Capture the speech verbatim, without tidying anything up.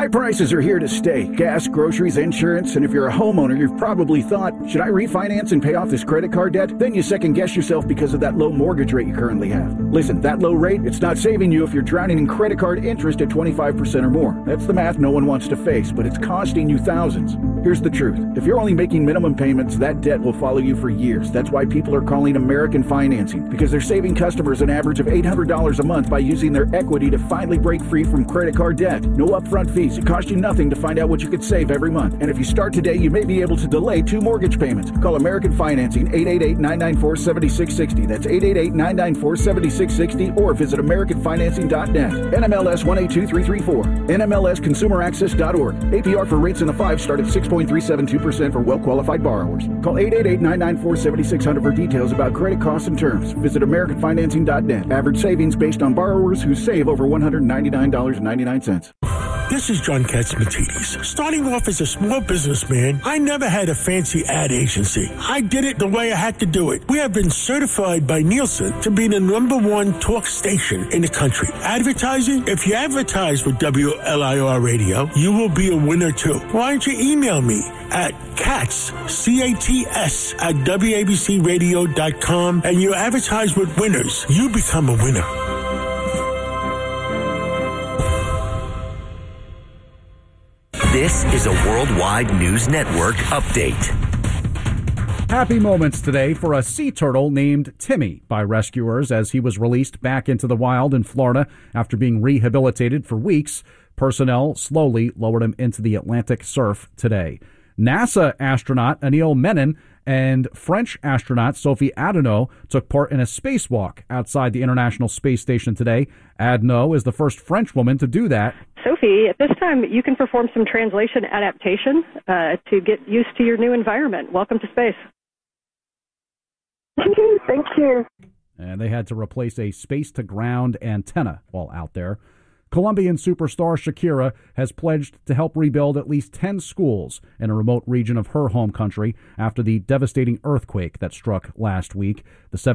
High prices are here to stay. Gas, groceries, insurance, and if you're a homeowner, you've probably thought, should I refinance and pay off this credit card debt? Then you second guess yourself because of that low mortgage rate you currently have. Listen, that low rate, it's not saving you if you're drowning in credit card interest at twenty-five percent or more. That's the math no one wants to face, but it's costing you thousands. Here's the truth. If you're only making minimum payments, that debt will follow you for years. That's why people are calling American Financing, because they're saving customers an average of eight hundred dollars a month by using their equity to finally break free from credit card debt. No upfront fees. It costs you nothing to find out what you could save every month. And if you start today, you may be able to delay two mortgage payments. Call American Financing, eight eight eight, nine nine four, seven six six zero. That's eight eight eight, nine nine four, seven six six zero, or visit american financing dot net. N M L S one eight two three three four. N M L S consumer access dot org. A P R for rates in the five start at six point three seven two percent for well-qualified borrowers. Call eight eight eight, nine nine four, seven six zero zero for details about credit costs and terms. Visit american financing dot net. Average savings based on borrowers who save over one hundred ninety-nine dollars and ninety-nine cents. This is John Katzmatidis. Starting off as a small businessman, I never had a fancy ad agency. I did it the way I had to do it. We have been certified by Nielsen to be the number one talk station in the country. Advertising? If you advertise with W L I R Radio, you will be a winner too. Why don't you email me at Katz, C A T S, at W A B C radio dot com, and you advertise with winners. You become a winner. This is a Worldwide News Network update. Happy moments today for a sea turtle named Timmy by rescuers as he was released back into the wild in Florida after being rehabilitated for weeks. Personnel slowly lowered him into the Atlantic surf today. NASA astronaut Anil Menon and French astronaut Sophie Adenau took part in a spacewalk outside the International Space Station today. Adenau is the first French woman to do that. Sophie, at this time, you can perform some translation adaptation uh, to get used to your new environment. Welcome to space. Thank you. And they had to replace a space-to-ground antenna while out there. Colombian superstar Shakira has pledged to help rebuild at least ten schools in a remote region of her home country after the devastating earthquake that struck last week. The